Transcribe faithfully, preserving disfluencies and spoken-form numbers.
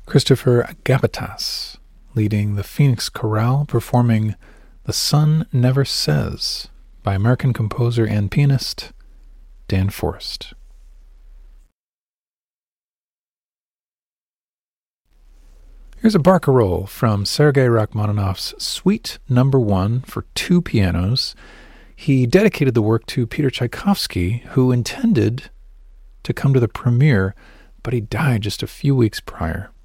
Christopher Gabatas, leading the Phoenix Chorale, performing The Sun Never Says by American composer and pianist Dan Forrest. Here's a barcarolle from Sergei Rachmaninoff's Suite Number One for two pianos. He dedicated the work to Peter Tchaikovsky, who intended to come to the premiere, but he died just a few weeks prior.